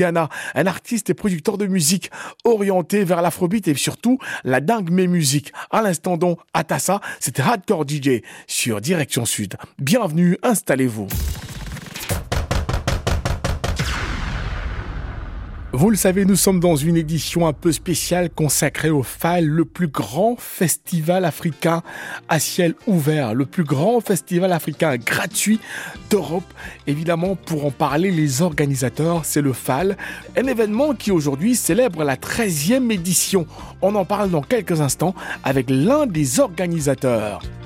Yana, un artiste et producteur de musique orienté vers l'afrobeat et surtout la dingue musique. À l'instant donc, Atassa, c'était Hardcore DJ sur Direction Sud. Bienvenue, installez-vous. Vous le savez, nous sommes dans une édition un peu spéciale consacrée au FAL, le plus grand festival africain à ciel ouvert, le plus grand festival africain gratuit d'Europe. Évidemment, pour en parler, les organisateurs, c'est le FAL, un événement qui aujourd'hui célèbre la 13e édition. On en parle dans quelques instants avec l'un des organisateurs.